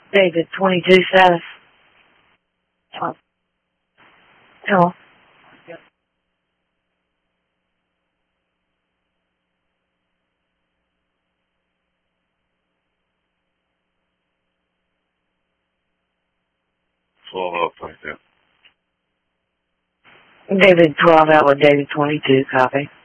David 22 status. Hello. Follow up like that. David 12 out with David 22, copy.